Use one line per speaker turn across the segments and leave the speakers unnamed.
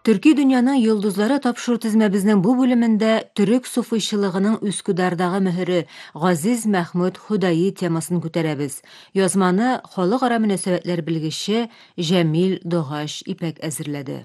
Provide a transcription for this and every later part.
Төрки дөньяның йолдызлары тапшыру тезмәбезнең бу бүлемендә төрек суфыйчылыгының Үскүдардагы мөһере Газиз Мәхмүд Худаи темасын күтәрәбез. Язманы халыкара мөнәсәбәтләр белгече Җәмил Догаш Ипәк әзерләде.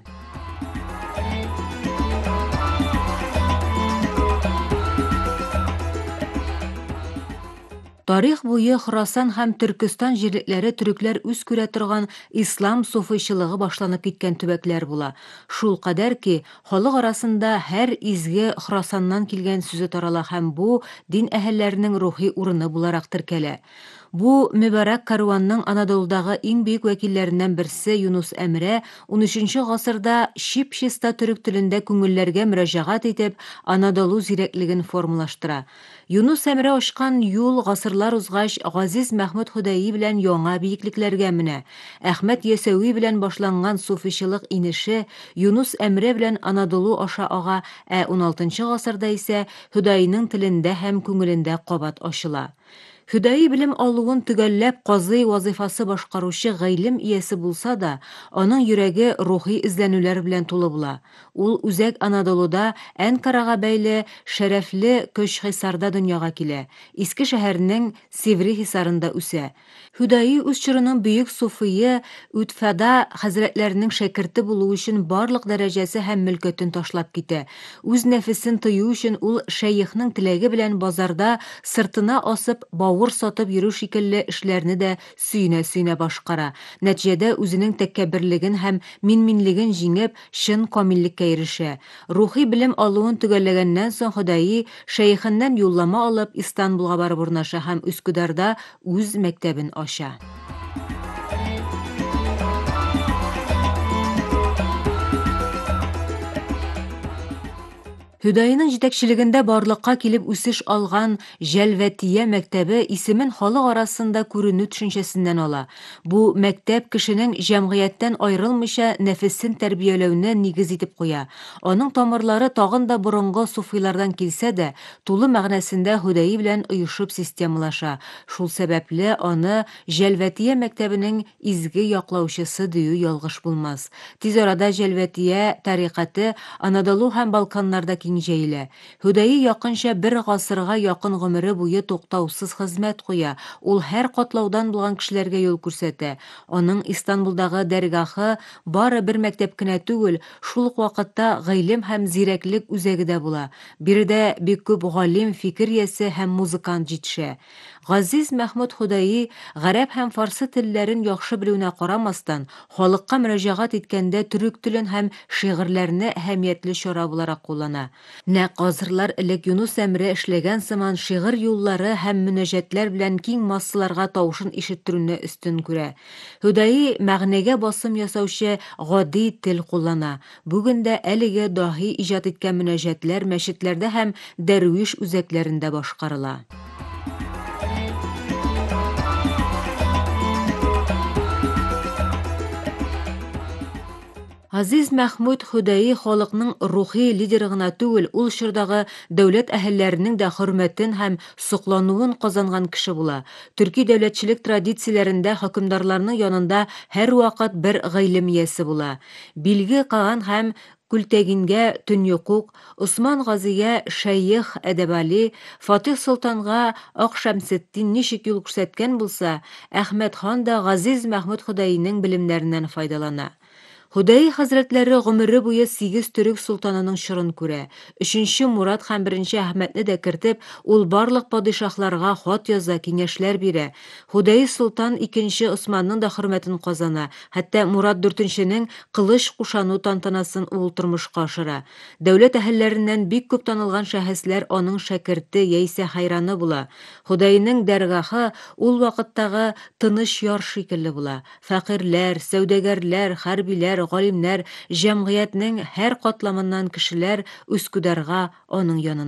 Тарих буе Хорасан һәм Төркстан җирлекләре төрекләр үз күрә торган ислам суфыйчылыгы башланып киткән төбәкләр була. Шул кадәр ки, халык арасында һәр изге Хорасаннан килгән сүзе тарала һәм бу дин әһелләренең рухи урыны буларак теркәлә. Бу мөбарәк карванның Анадолудагы иң бөек вәкилләреннән берсе Юнус Әмрә 13-нче гасырда чип-чиста төрек телендә күңелләргә мөрәҗәгать итеп, Анадолу зирәклеген формалаштыра. Юнус Әмрә ачкан юл гасырлар узгач Газиз Мәхмүд Худаи белән яңа биеклекләргә менә. Әхмәт Ясәви белән башланган суфичылык инеше Юнус Әмрә белән Анадолу аша ага, 16-нчы гасырда исә Худаиның телендә һәм күңелендә кабат ачыла. Худаи белем алуын төгәлләп казый вазифасы башкаручы гыйлем иясе булса да, аның йөрәге рухи эзләнүләр белән тулы була. Ул үзәк Анадолуда Әнкарага бәйле шәрәфле Көчхисарда дөньяга килә. Иске шәһәрнең Севри хисарында үсә. Худаи үз чорының бөек суфые Үтфәда хәзрәтләренең шәкерте булу өчен барлык дәрәҗәсе һәм мөлкәтен ташлап китә. Үз нәфесен тыю өчен ул шәйхнең теләге белән базарда сыртына асып бавыр сатып йөрү шикелле эшләрне дә сөенә-сөенә башкара. Нәтиҗәдә үзенең тәкәбберлеген һәм минлеген җиңеп, чын камиллеккә ирешә. Рухи белем алуын төгәлләгәннән соң Худаи шәйхеннән юллама алып Истанбулга барып урнаша һәм Үскүдарда үз мәктәбен ача. Худаиның җитәкчелегендә барлыкка килеп үсеш алган Җәлвәтия мәктәбе исемен халык арасында күренү төшенчәсеннән ала. Бу мәктәп кешенең җәмгыятьтән аерылмыйча нәфесен тәрбияләүне нигез итеп куя. Аның тамырлары тагын да борынгы суфыйлардан килсә дә, тулы мәгънәсендә Худаи белән оешып системалаша. Шул сәбәпле аны Җәлвәтия мәктәбенең изге яклаучысы дию ялгыш булмас. Тиз арада Җәлвәтия тарикаты Анадолу һәм Балканнарда киң җәелә. Худаи якынча бер гасырга якын гомере буе туктаусыз хезмәт куя. Ул һәр катлаудан булган кешеләргә юл күрсәтә. Аның Истанбулдагы дәргахы бары бер мәктәп кенә түгел, шул ук вакытта гыйлем һәм зирәклек үзәге дә була. Биредә бик күп галим, фикер иясе һәм музыкант җитешә. Газиз Мәхмүд Худаи гарәп һәм фарсы телләрен яхшы белүенә карамастан, халыкка мөрәҗәгать иткәндә төрек телен һәм шигырьләрне әһәмиятле чара буларак куллана. Нәкъ гасырлар элек Юнус Әмрә эшләгән сыман шигырь юллары һәм мөнәҗәтләр белән киң массаларга тавышын ишеттерүне өстен күрә. Худаи мәгънәгә басым ясаучы гади тел куллана. Бүген дә әлеге даһи иҗат иткән мөнәҗәтләр мәчетләрдә һәм дәрвиш үзәкләрендә башкарыла. Газиз Мәхмүд Худаи халыкның рухи лидеры гына түгел, ул чордагы дәүләт әһелләренең дә хөрмәтен һәм соклануын казанган кеше була. Төрки дәүләтчелек традицияләрендә хөкемдарларның янында һәрвакыт бер гыйлем иясе була. Билге Каган һәм Күлтәгингә Төньюкук, Усман Газигә Шәйх Әдәбали, Фатих Солтанга Ак Шәмсетдин ничек юл күрсәткән булса, Әхмәт хан да Газиз Мәхмүд Худаиның белемнәреннән файдалана. Худаи хәзрәтләре гомере буе 8 төрек солтанының чорын күрә. 3нче Мурат һәм 1нче Әхмәтне дә кертеп, ул барлык падишаһларга хат яза, киңәшләр бирә. Худаи солтан 2нче Османның да хөрмәтен казана. Хәтта Мурат 4нченең кылыч кушану тантанасын ул тормышка ашыра. Дәүләт әһелләреннән бик күп танылган шәхесләр аның шәкерте яисә хайраны була. Худаиның дәргахы ул вакыттагы тыныч яр шикелле була. Фәкыйрьләр, сәүдәгәрләр, хәрбиләр, галимнәр, җәмгыятьнең һәр катламыннан кешеләр Үскүдарга аның янына